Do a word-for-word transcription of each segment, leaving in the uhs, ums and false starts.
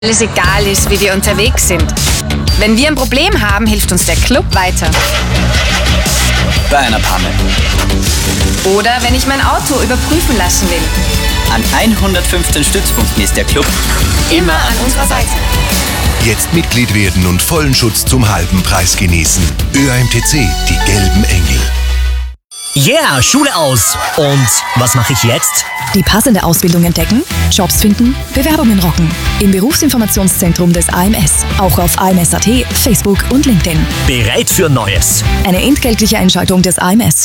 es egal ist, wie wir unterwegs sind. Wenn wir ein Problem haben, hilft uns der Club weiter. Bei einer Panne. Oder wenn ich mein Auto überprüfen lassen will. An hundertfünfzehn Stützpunkten ist der Club immer an unserer Seite. Jetzt Mitglied werden und vollen Schutz zum halben Preis genießen. Ö A M T C, die gelben Engel. Yeah, Schule aus. Und was mache ich jetzt? Die passende Ausbildung entdecken, Jobs finden, Bewerbungen rocken. Im Berufsinformationszentrum des A M S. Auch auf A M S Punkt A T, Facebook und LinkedIn. Bereit für Neues. Eine entgeltliche Einschaltung des A M S.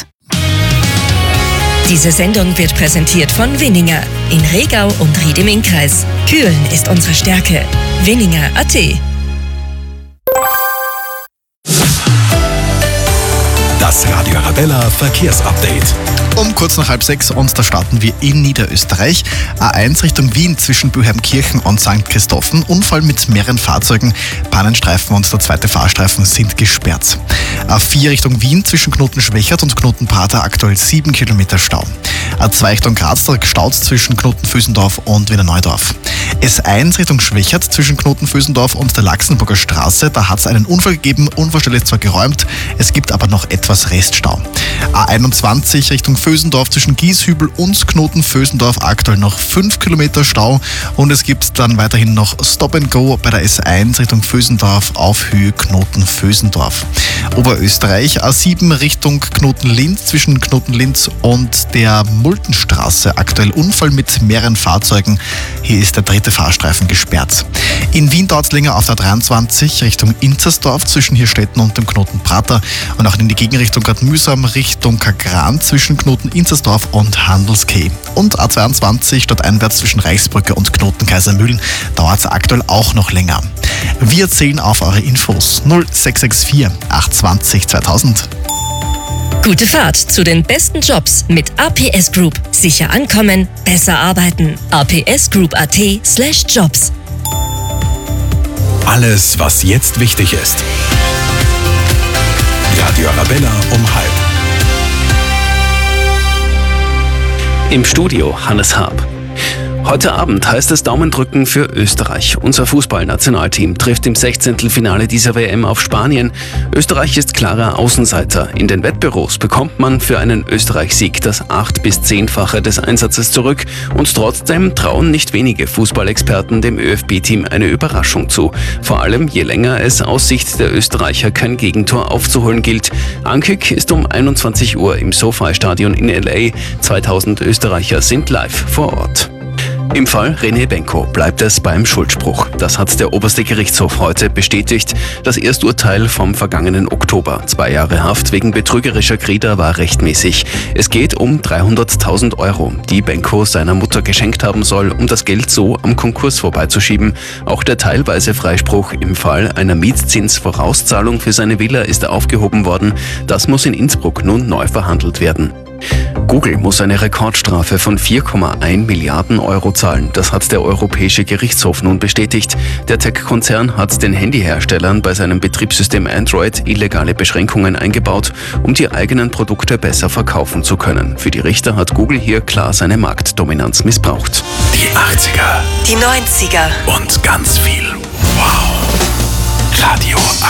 Diese Sendung wird präsentiert von Winninger in Regau und Ried im Innkreis. Kühlen ist unsere Stärke. Winninger Punkt A T. Das Radio Arabella Verkehrsupdate. Um kurz nach halb sechs und da starten wir in Niederösterreich. A eins Richtung Wien zwischen Böheimkirchen und Sankt Christophen. Unfall mit mehreren Fahrzeugen. Pannenstreifen und der zweite Fahrstreifen sind gesperrt. A vier Richtung Wien zwischen Knoten-Schwächert und Knoten-Prater aktuell sieben Kilometer Stau. A zwei Richtung Graz gestaut zwischen Knoten-Vösendorf und Wiener Neudorf. S eins Richtung Schwächert zwischen Knoten-Vösendorf und der Laxenburger Straße. Da hat es einen Unfall gegeben. Unfallstelle ist zwar geräumt, es gibt aber noch etwas Reststau. A einundzwanzig Richtung Vösendorf zwischen Gieshübel und Knoten-Vösendorf aktuell noch fünf Kilometer Stau. Und es gibt dann weiterhin noch Stop and Go bei der S eins Richtung Vösendorf auf Höhe Knoten-Vösendorf. Oberösterreich A sieben Richtung Knoten-Linz zwischen Knoten-Linz und der Multenstraße. Aktuell Unfall mit mehreren Fahrzeugen. Hier ist der dritte Fahrstreifen gesperrt. In Wien dauert es länger auf der dreiundzwanzig Richtung Inzersdorf zwischen Hirstetten und dem Knoten Prater und auch in die Gegenrichtung gerade mühsam Richtung Kagran zwischen Knoten Inzersdorf und Handelskeh. Und A zweiundzwanzig stadteinwärts zwischen Reichsbrücke und Knoten Kaisermühlen dauert es aktuell auch noch länger. Wir zählen auf eure Infos null sechs sechs vier acht zwei null zweitausend. Gute Fahrt zu den besten Jobs mit A P S Group. Sicher ankommen, besser arbeiten. A P S Group Punkt A T slash Jobs. Alles, was jetzt wichtig ist. Radio Arabella um halb. Im Studio Hannes Haab. Heute Abend heißt es Daumendrücken für Österreich. Unser Fußballnationalteam trifft im Sechzehntelfinale dieser W M auf Spanien. Österreich ist klarer Außenseiter. In den Wettbüros bekommt man für einen Österreich-Sieg das acht- bis zehnfache des Einsatzes zurück. Und trotzdem trauen nicht wenige Fußballexperten dem ÖFB-Team eine Überraschung zu. Vor allem, je länger es aus Sicht der Österreicher kein Gegentor aufzuholen gilt. Ankick ist um einundzwanzig Uhr im SoFi-Stadion in L A. zweitausend Österreicher sind live vor Ort. Im Fall René Benko bleibt es beim Schuldspruch. Das hat der oberste Gerichtshof heute bestätigt. Das Ersturteil vom vergangenen Oktober. Zwei Jahre Haft wegen betrügerischer Krieder war rechtmäßig. Es geht um dreihunderttausend Euro, die Benko seiner Mutter geschenkt haben soll, um das Geld so am Konkurs vorbeizuschieben. Auch der teilweise Freispruch im Fall einer Mietzinsvorauszahlung für seine Villa ist aufgehoben worden. Das muss in Innsbruck nun neu verhandelt werden. Google muss eine Rekordstrafe von vier Komma eins Milliarden Euro zahlen. Das hat der Europäische Gerichtshof nun bestätigt. Der Tech-Konzern hat den Handyherstellern bei seinem Betriebssystem Android illegale Beschränkungen eingebaut, um die eigenen Produkte besser verkaufen zu können. Für die Richter hat Google hier klar seine Marktdominanz missbraucht. Die achtziger. Die neunziger. Und ganz viel Wow. Radio